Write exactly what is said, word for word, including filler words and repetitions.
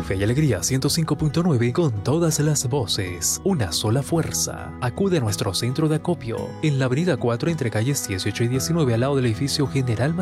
Fe y Alegría ciento cinco punto nueve con todas las voces, una sola fuerza. Acude a nuestro centro de acopio en la avenida cuatro entre calles dieciocho y diecinueve al lado del edificio General